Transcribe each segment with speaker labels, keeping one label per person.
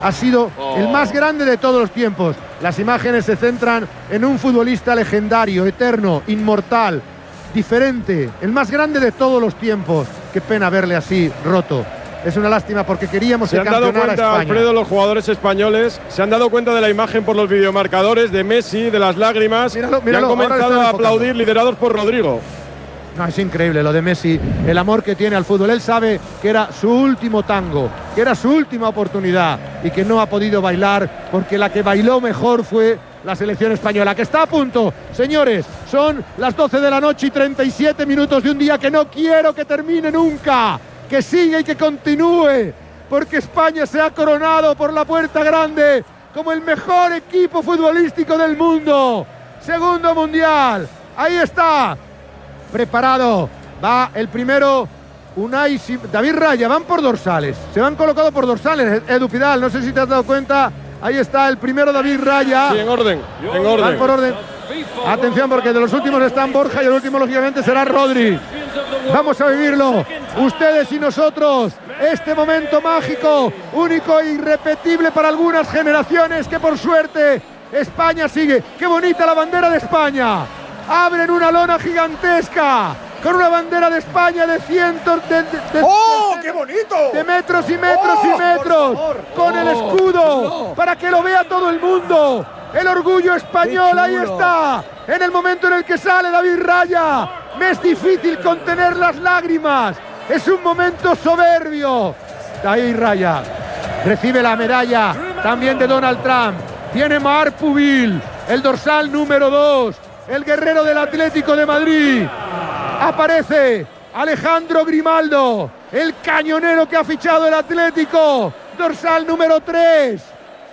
Speaker 1: ha sido el más grande de todos los tiempos. Las imágenes se centran en un futbolista legendario, eterno, inmortal, diferente, el más grande de todos los tiempos. Qué pena verle así, roto. Es una lástima porque queríamos que campeonara España.
Speaker 2: Se han dado cuenta, Alfredo, los jugadores españoles, se han dado cuenta de la imagen por los videomarcadores de Messi, de las lágrimas,
Speaker 1: míralo,
Speaker 2: y han comenzado a aplaudir, liderados por Rodrigo.
Speaker 1: No, es increíble lo de Messi, el amor que tiene al fútbol. Él sabe que era su último tango, que era su última oportunidad y que no ha podido bailar porque la que bailó mejor fue la selección española, que está a punto. Señores, son las 12 de la noche y 37 minutos de un día que no quiero que termine nunca, que siga y que continúe, porque España se ha coronado por la puerta grande como el mejor equipo futbolístico del mundo. Segundo mundial, ahí está. Preparado, va el primero, David Raya, van por dorsales, se van colocado por dorsales, Edu Pidal, no sé si te has dado cuenta, ahí está el primero David Raya.
Speaker 2: Sí, en orden.
Speaker 1: Van por orden. Atención porque de los últimos están Borja y el último lógicamente será Rodri. Vamos a vivirlo, ustedes y nosotros, este momento mágico, único e irrepetible para algunas generaciones que por suerte España sigue. ¡Qué bonita la bandera de España! Abren una lona gigantesca con una bandera de España de cientos
Speaker 3: ¡oh, qué bonito!
Speaker 1: De metros y metros y metros, con el escudo, para que lo vea todo el mundo. El orgullo español, ahí está, en el momento en el que sale David Raya. Me es difícil contener las lágrimas, es un momento soberbio. David Raya recibe la medalla también de Donald Trump. Viene Marc Pubil, el dorsal número 2, el guerrero del Atlético de Madrid. Aparece Alejandro Grimaldo, el cañonero que ha fichado el Atlético, dorsal número 3.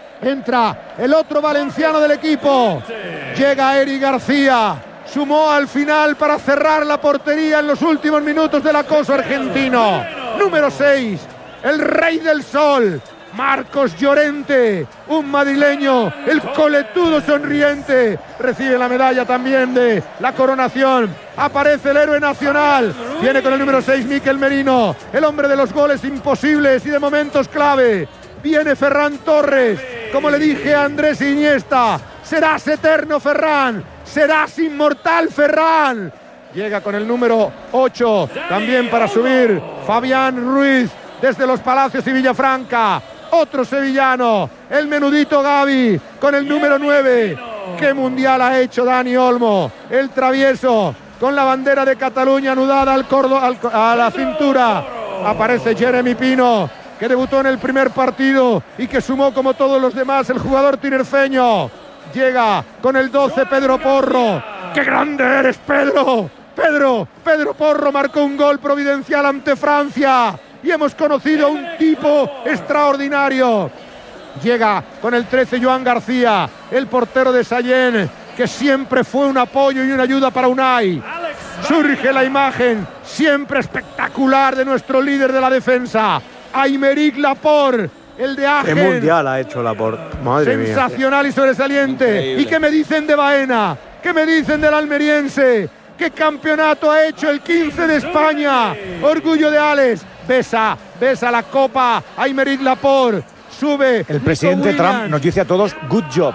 Speaker 1: Entra el otro valenciano del equipo. Llega Eric García. Sumó al final para cerrar la portería en los últimos minutos del acoso argentino. Número 6, el rey del sol, Marcos Llorente, un madrileño, el coletudo sonriente, recibe la medalla también de la coronación. Aparece el héroe nacional, viene con el número 6 Mikel Merino, el hombre de los goles imposibles y de momentos clave. Viene Ferran Torres, como le dije a Andrés Iniesta, serás eterno Ferran, serás inmortal Ferran. Llega con el número 8, también para subir Fabián Ruiz desde los Palacios y Villafranca. Otro sevillano, el menudito Gavi, con el número 9. ¡Qué mundial ha hecho Dani Olmo! El travieso, con la bandera de Cataluña anudada a la cintura. Aparece Jeremy Pino, que debutó en el primer partido y que sumó como todos los demás el jugador tinerfeño. Llega con el 12 Pedro Porro. ¡Qué grande eres, Pedro! Pedro Porro marcó un gol providencial ante Francia. Y hemos conocido a un tipo extraordinario. Llega con el 13 Joan García, el portero de Sallent, que siempre fue un apoyo y una ayuda para Unai. Surge la imagen siempre espectacular de nuestro líder de la defensa, Aymeric Laporte, el de Agen.
Speaker 3: ¿Qué mundial ha hecho Laporte? Madre mía.
Speaker 1: Sensacional y sobresaliente. Increíble. ¿Y qué me dicen de Baena? ¿Qué me dicen del almeriense? ¿Qué campeonato ha hecho el 15 de España? Orgullo de Alex. Besa la copa Aymeric Laporte. Sube.
Speaker 3: El presidente Trump nos dice a todos good job.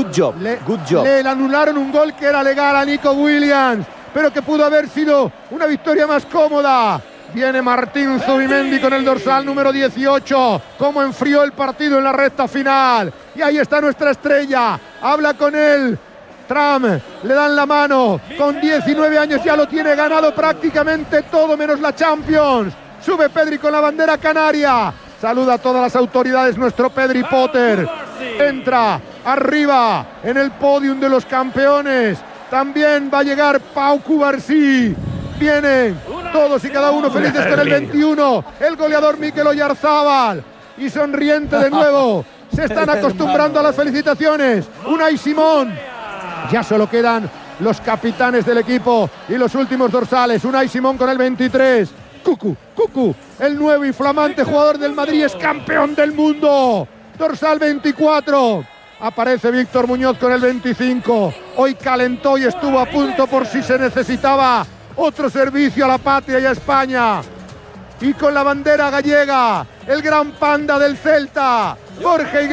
Speaker 1: Le anularon un gol que era legal a Nico Williams, pero que pudo haber sido una victoria más cómoda. Viene Martín Zubimendi con el dorsal número 18. Cómo enfrió el partido en la recta final. Y ahí está nuestra estrella. Habla con él. Trump, le dan la mano. Con 19 años ya lo tiene ganado prácticamente todo menos la Champions. Sube Pedri con la bandera canaria. Saluda a todas las autoridades nuestro Pedri Potter. Entra arriba en el podium de los campeones. También va a llegar Pau Cubarsí. Vienen todos y cada uno felices con el 21. El goleador Mikel Oyarzábal. Y sonriente de nuevo. Se están acostumbrando a las felicitaciones. Unai Simón. Ya solo quedan los capitanes del equipo y los últimos dorsales. Unai Simón con el 23. Cucu, el nuevo y flamante jugador del Madrid, es campeón del mundo. Dorsal 24. Aparece Víctor Muñoz con el 25. Hoy calentó y estuvo a punto por si se necesitaba otro servicio a la patria y a España. Y con la bandera gallega, el gran panda del Celta, Jorge